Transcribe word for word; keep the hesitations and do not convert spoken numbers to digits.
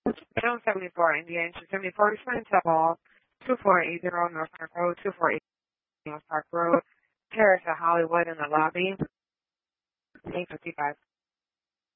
Channel seventy-four, Indian, seventy-four, Spring Temple, two four eight zero North Park Road, two four eight zero North Park Road, Terrace at Hollywood in the lobby, eight fifty-five.